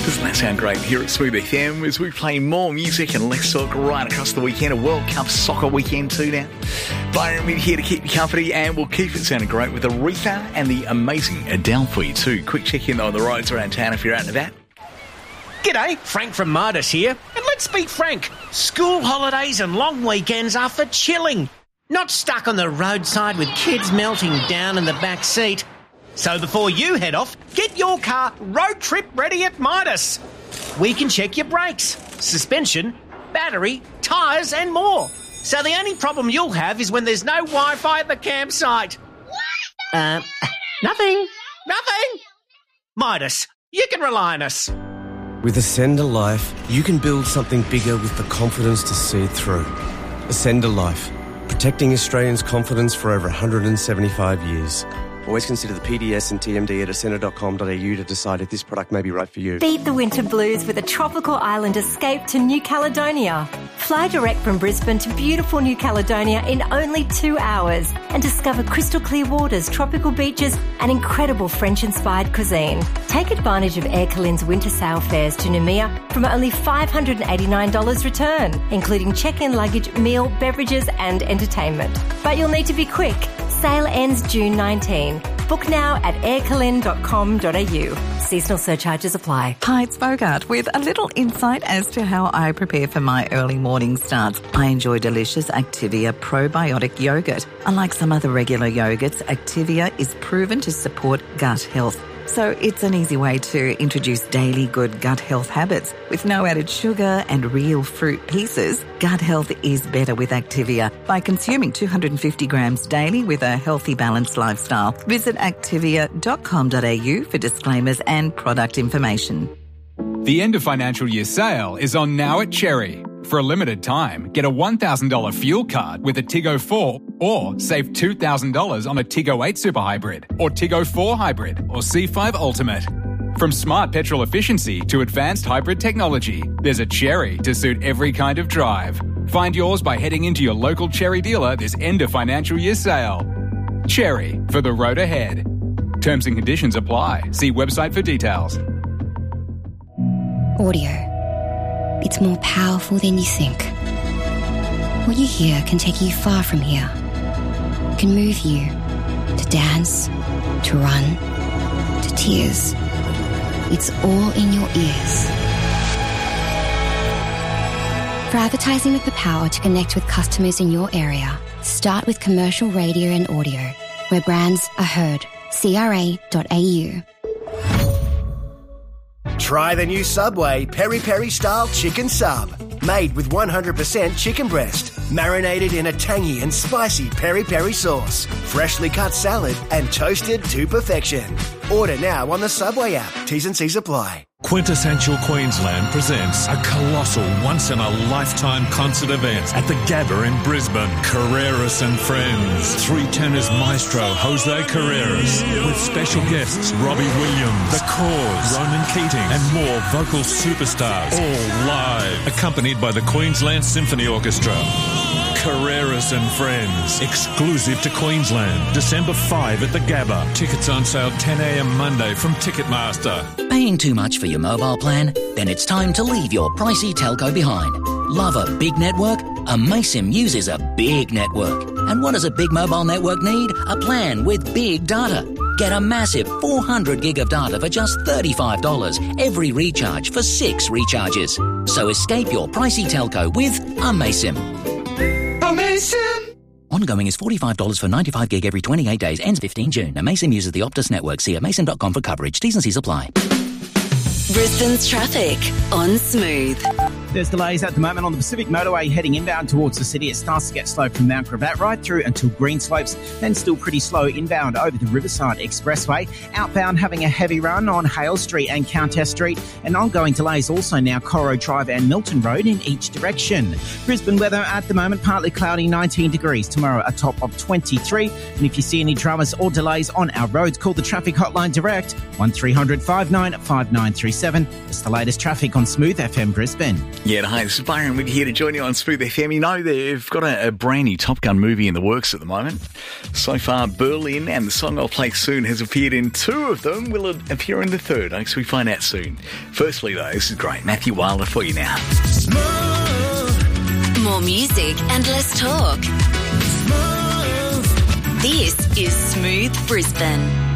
Doesn't that sound great here at Smooth FM as we play more music and less talk right across the weekend? A World Cup soccer weekend too now. Byron Mid here to keep you company, and we'll keep it sounding great with Aretha and the amazing Adele for you too. Quick check in on the roads around town if you're out and about. G'day, Frank from Midas here. And let's be frank, school holidays and long weekends are for chilling. Not stuck on the roadside with kids melting down in the back seat. So before you head off, get your car road trip ready at Midas. We can check your brakes, suspension, battery, tyres and more. So the only problem you'll have is when there's no Wi-Fi at the campsite. Nothing. Midas, you can rely on us. With Ascender Life, you can build something bigger with the confidence to see it through. Ascender Life, protecting Australians' confidence for over 175 years. Always consider the PDS and TMD at ascender.com.au to decide if this product may be right for you. Beat the winter blues with a tropical island escape to New Caledonia. Fly direct from Brisbane to beautiful New Caledonia in only 2 hours and discover crystal clear waters, tropical beaches and incredible French-inspired cuisine. Take advantage of Air Calin's winter sail fares to Noumea from only $589 return, including check-in luggage, meal, beverages and entertainment. But you'll need to be quick. Sale ends June 19. Book now at aircalin.com.au. Seasonal surcharges apply. Hi, it's Bogart with a little insight as to how I prepare for my early morning starts. I enjoy delicious Activia probiotic yogurt. Unlike some other regular yogurts, Activia is proven to support gut health. So it's an easy way to introduce daily good gut health habits. With no added sugar and real fruit pieces, gut health is better with Activia by consuming 250 grams daily with a healthy, balanced lifestyle. Visit activia.com.au for disclaimers and product information. The end of financial year sale is on now at Cherry. For a limited time, get a $1,000 fuel card with a Tiggo 4 or save $2,000 on a Tiggo 8 Super Hybrid or Tiggo 4 Hybrid or C5 Ultimate. From smart petrol efficiency to advanced hybrid technology, there's a Cherry to suit every kind of drive. Find yours by heading into your local Cherry dealer this end of financial year sale. Cherry, for the road ahead. Terms and conditions apply. See website for details. Audio. It's more powerful than you think. What you hear can take you far from here. It can move you to dance, to run, to tears. It's all in your ears. For advertising with the power to connect with customers in your area, start with commercial radio and audio, where brands are heard. CRA.au. Try the new Subway Peri Peri Style Chicken Sub. Made with 100% chicken breast. Marinated in a tangy and spicy peri peri sauce. Freshly cut salad and toasted to perfection. Order now on the Subway app. T's and C's apply. Quintessential Queensland presents a colossal once-in-a-lifetime concert event at the Gabba in Brisbane. Carreras and Friends. Three tenors maestro Jose Carreras with special guests Robbie Williams, The Cause, Ronan Keating and more vocal superstars, all live, accompanied by the Queensland Symphony Orchestra. Carreras and Friends, exclusive to Queensland, December 5 at the Gabba. Tickets on sale 10 a.m. Monday from Ticketmaster. Paying too much for your mobile plan? Then it's time to leave your pricey telco behind. Love a big network? Amaysim uses a big network. And what does a big mobile network need? A plan with big data. Get a massive 400 gig of data for just $35 every recharge for 6 recharges. So escape your pricey telco with Amaysim. Amaysim! Ongoing is $45 for 95 gig every 28 days. Ends 15 June. Amaysim uses the Optus network. See amaysim.com for coverage. T's and C's apply. Brisbane's traffic on Smooth. There's delays at the moment on the Pacific Motorway heading inbound towards the city. It starts to get slow from Mount Gravatt right through until Greenslopes, then still pretty slow inbound over the Riverside Expressway. Outbound having a heavy run on Hale Street and Countess Street, and ongoing delays also now Corro Drive and Milton Road in each direction. Brisbane weather at the moment, partly cloudy, 19 degrees. Tomorrow a top of 23. And if you see any dramas or delays on our roads, call the traffic hotline direct, 1300 59 5937. It's the latest traffic on Smooth FM Brisbane. Yeah, hi, this is Byron with you here to join you on Smooth FM. You know, they've got a brand new Top Gun movie in the works at the moment. So far, Berlin and the song I'll play soon has appeared in 2 of them. Will it appear in the 3rd? I guess we find out soon. Firstly, though, this is great. Matthew Wilder for you now. More music and less talk. This is Smooth Brisbane.